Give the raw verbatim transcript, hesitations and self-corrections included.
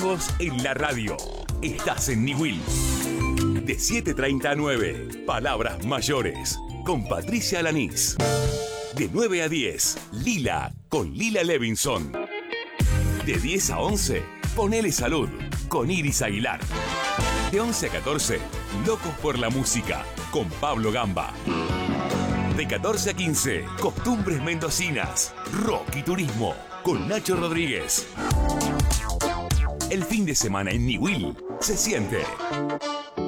domingos en la radio. Estás en Niwil. De siete treinta a nueve, Palabras Mayores, con Patricia Alanís. De nueve a diez, Lila, con Lila Levinson. De diez a once, Ponele Salud, con Iris Aguilar. De once a catorce, Locos por la Música, con Pablo Gamba. De catorce a quince, Costumbres Mendocinas, Rock y Turismo, con Nacho Rodríguez. El fin de semana en Niwil se siente.